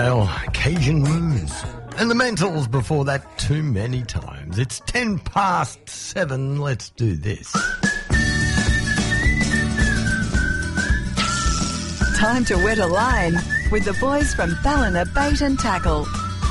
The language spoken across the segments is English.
Cajun Moons. And the Mentals before that too many times. It's 7:10. Let's do this. Time to wet a line with the boys from Ballina Bait and Tackle.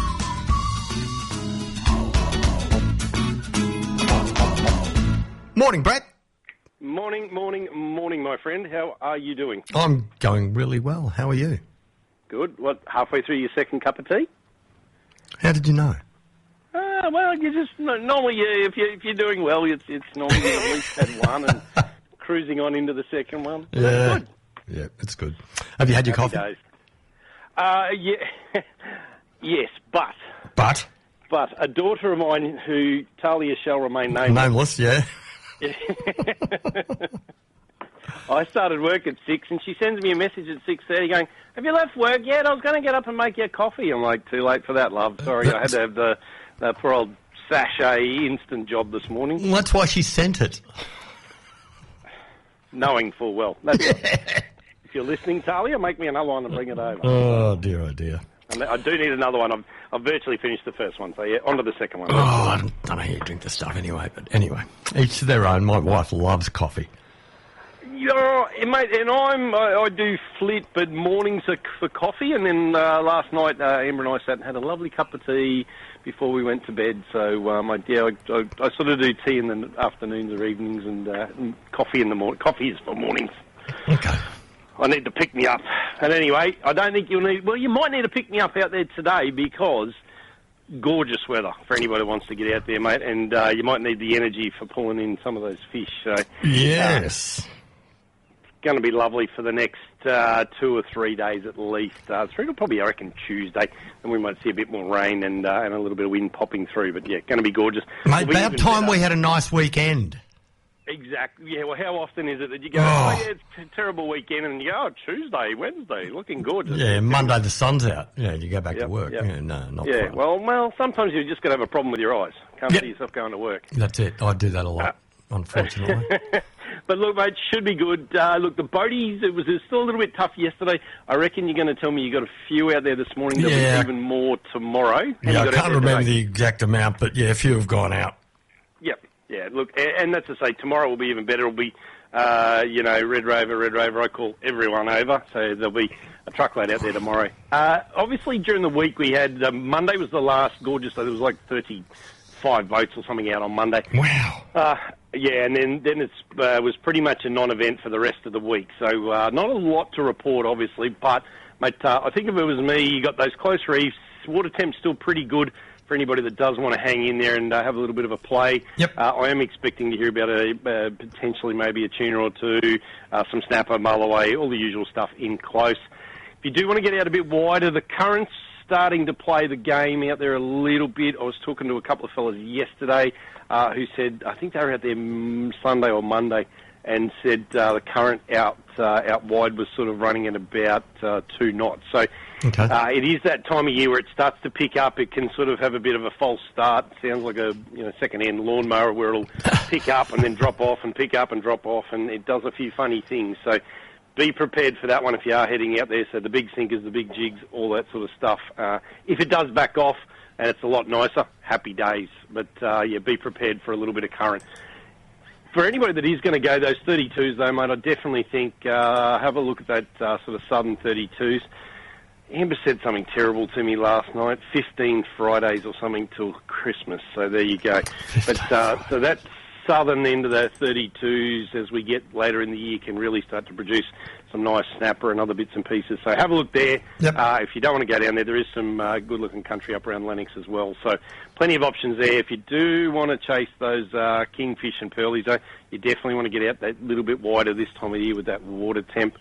Morning, Brett. Morning, my friend. How are you doing? I'm going really well. How are you? Good. What, halfway through your second cup of tea? How did you know? Well, you just normally if you're doing well, it's normally you've at least had one and cruising on into the second one. Yeah, Good. yeah, it's good. Have you had your coffee? Days. Yeah, yes, but a daughter of mine who Talia shall remain nameless. Nameless, yeah. I started work at 6 and she sends me a message at 6:30 going, "Have you left work yet? I was going to get up and make you a coffee." I'm like, "Too late for that, love. Sorry, I had to have the poor old sachet instant job this morning." Well, that's why she sent it. Knowing full well. That's right. If you're listening, Talia, make me another one and bring it over. Oh, dear, oh, dear. And I do need another one. I've virtually finished the first one, so yeah, on to the second one. Oh, I don't know how you drink the stuff anyway, but anyway, each to their own. My wife loves coffee. Yeah, mate, and I do flit, but mornings are for coffee, and then last night Amber and I sat and had a lovely cup of tea before we went to bed. So I sort of do tea in the afternoons or evenings, and coffee in the morning. Coffee is for mornings. Okay. I need to pick me up. And anyway, I don't think you'll need... Well, you might need to pick me up out there today because gorgeous weather for anybody who wants to get out there, mate. And you might need the energy for pulling in some of those fish. So yes. It's going to be lovely for the next 2 or 3 days at least. Through to probably, I reckon, Tuesday. And we might see a bit more rain and a little bit of wind popping through. But, yeah, going to be gorgeous. Mate, about time we had a nice weekend. Exactly. Yeah, well, how often is it that you go, oh yeah, it's a terrible weekend, and you go, oh, Tuesday, Wednesday, looking gorgeous. Yeah, Monday the sun's out. Yeah, you go back to work. Yep. Yeah, no, not yeah, fun. Well, sometimes you're just going to have a problem with your eyes. Can't see yourself going to work. That's it. I do that a lot, unfortunately. But look, mate, should be good. Look, the boaties, it was still a little bit tough yesterday. I reckon you're going to tell me you got a few out there this morning. There'll be even more tomorrow. Yeah, I can't remember the exact amount, but yeah, a few have gone out. Yep. Yeah, look, and that's to say, tomorrow will be even better. It'll be, Red Rover. I call everyone over, so there'll be a truckload out there tomorrow. Obviously, during the week we had, Monday was the last gorgeous, so there was like 35 boats or something out on Monday. Wow. Yeah, and then it was pretty much a non-event for the rest of the week. So not a lot to report, obviously, but, mate, I think if it was me, you got those close reefs, water temp's still pretty good for anybody that does want to hang in there and have a little bit of a play. Yep. I am expecting to hear about potentially maybe a tuna or two, some snapper, mulloway, all the usual stuff in close. If you do want to get out a bit wider, the current's starting to play the game out there a little bit. I was talking to a couple of fellas yesterday who said, I think they were out there Sunday or Monday, and said the current out wide was sort of running at about 2 knots. So it is that time of year where it starts to pick up. It can sort of have a bit of a false start. It sounds like a second-hand lawnmower where it'll pick up and then drop off and pick up and drop off, and it does a few funny things. So be prepared for that one if you are heading out there. So the big sinkers, the big jigs, all that sort of stuff. If it does back off and it's a lot nicer, happy days. But, be prepared for a little bit of current. For anybody that is going to go those 32s, though, mate, I definitely think have a look at that sort of southern 32s. Amber said something terrible to me last night, 15 Fridays or something till Christmas, so there you go. But so that southern end of those 32s, as we get later in the year, can really start to produce some nice snapper and other bits and pieces. So have a look there. Yep. If you don't want to go down there is some good-looking country up around Lennox as well. So plenty of options there. If you do want to chase those kingfish and pearlies, though, you definitely want to get out that little bit wider this time of year with that water temp.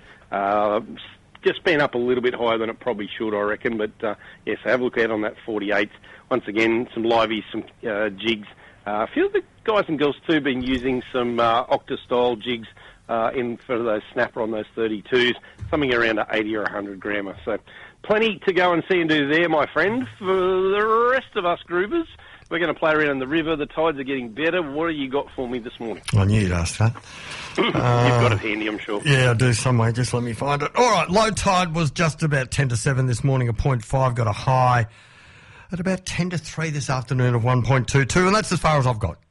Just been up a little bit higher than it probably should, I reckon. But, so have a look out on that 48. Once again, some liveys, some jigs. A few of the guys and girls, too, been using some Octa-style jigs in for those snapper on those 32s, something around 80 or 100 grammer. So plenty to go and see and do there, my friend. For the rest of us groovers, We're going to play around in the river. The tides are getting better. What have you got for me this morning? I knew you'd ask that. You've got it handy, I'm sure. Yeah, I do somewhere. Just let me find it. All right, low tide was just about 10 to 7 this morning, a 0.5, got a high at about 10 to 3 this afternoon of 1.22, and that's as far as I've got.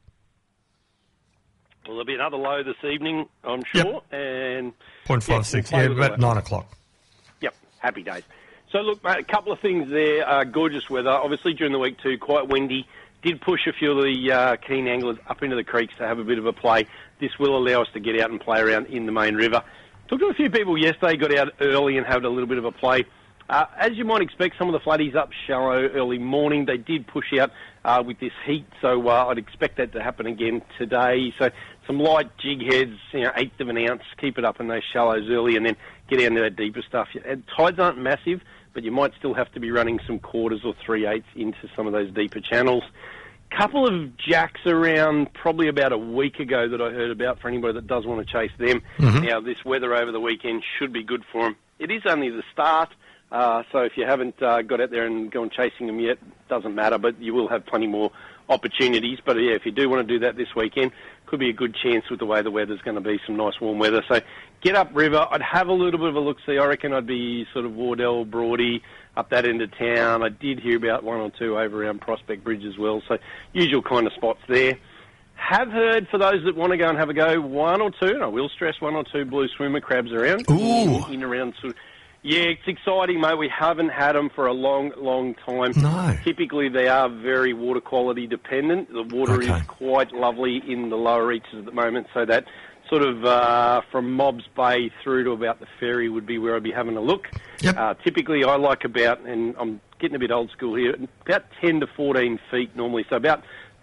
Well, there'll be another low this evening, I'm sure. Yep. And 0.56, we'll about 9 o'clock. Yep, happy days. So, look, mate, a couple of things there. Gorgeous weather. Obviously, during the week, too, quite windy. Did push a few of the keen anglers up into the creeks to have a bit of a play. This will allow us to get out and play around in the main river. Talked to a few people yesterday, got out early and had a little bit of a play. As you might expect, some of the flatties up shallow early morning. They did push out with this heat, so I'd expect that to happen again today. So some light jig heads, eighth of an ounce, keep it up in those shallows early and then get into that deeper stuff. And tides aren't massive, but you might still have to be running some quarters or 3/8 into some of those deeper channels. Couple of jacks around probably about a week ago that I heard about for anybody that does want to chase them. Mm-hmm. Now, this weather over the weekend should be good for them. It is only the start, so if you haven't got out there and gone chasing them yet, doesn't matter, but you will have plenty more opportunities. But, yeah, if you do want to do that this weekend, could be a good chance with the way the weather's going to be, some nice warm weather. So get up river. I'd have a little bit of a look-see. I reckon I'd be sort of Wardell, Broady, up that end of town. I did hear about one or two over around Prospect Bridge as well, so usual kind of spots there. Have heard, for those that want to go and have a go, one or two, and I will stress one or two blue swimmer crabs around. Ooh. In around sort of, yeah, it's exciting, mate. We haven't had them for a long, long time. No. Typically, they are very water quality dependent. The water is quite lovely in the lower reaches at the moment, so that sort of from Mobbs Bay through to about the ferry would be where I'd be having a look. Yep. Typically, I like about, and I'm getting a bit old school here, about 10 to 14 feet normally, so about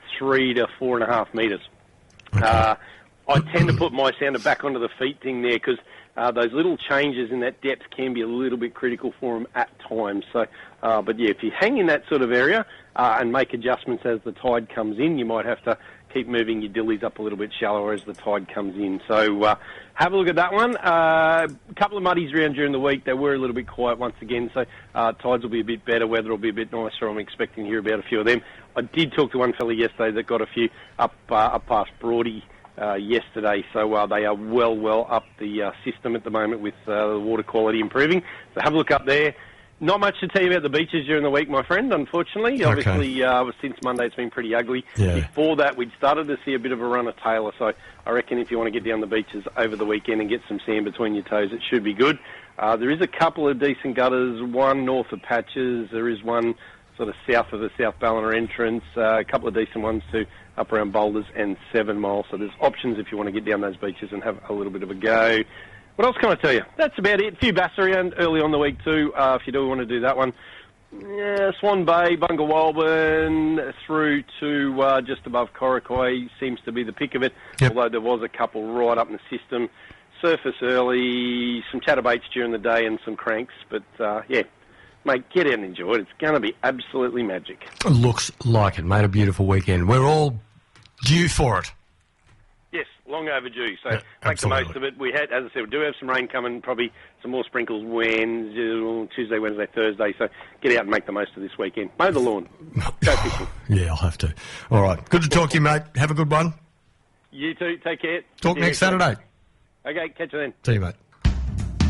3 to 4.5 metres. Okay. I tend to put my sounder back onto the feet thing there because those little changes in that depth can be a little bit critical for them at times. So, but yeah, if you hang in that sort of area and make adjustments as the tide comes in, you might have to keep moving your dillies up a little bit shallower as the tide comes in. So have a look at that one. A couple of muddies around during the week. They were a little bit quiet once again, so tides will be a bit better. Weather will be a bit nicer. I'm expecting to hear about a few of them. I did talk to one fella yesterday that got a few up past Broady yesterday, so they are well up the system at the moment with the water quality improving. So have a look up there. Not much to tell you about the beaches during the week, my friend, unfortunately. Okay. Obviously, since Monday, it's been pretty ugly. Yeah. Before that, we'd started to see a bit of a run of Taylor, so I reckon if you want to get down the beaches over the weekend and get some sand between your toes, it should be good. There is a couple of decent gutters, one north of Patches. There is one sort of south of the South Ballina entrance, a couple of decent ones too, up around Boulders and 7 Mile. So there's options if you want to get down those beaches and have a little bit of a go. What else can I tell you? That's about it. A few bass around early on the week too, if you do want to do that one. Yeah, Swan Bay, Bunga Walbin, through to just above Corriquay seems to be the pick of it, although there was a couple right up in the system. Surface early, some chatterbaits during the day and some cranks, but yeah. Mate, get out and enjoy it. It's going to be absolutely magic. Looks like it, mate. A beautiful weekend. We're all due for it. Yes, long overdue. So Yeah, make the most of it. We had, as I said, we do have some rain coming, probably some more sprinkles Tuesday, Wednesday, Thursday. So get out and make the most of this weekend. Mow the lawn. Go fishing. Yeah, I'll have to. All right. Good to talk to you, mate. Have a good one. You too. Take care. Talk next Saturday. Okay, catch you then. See you, mate.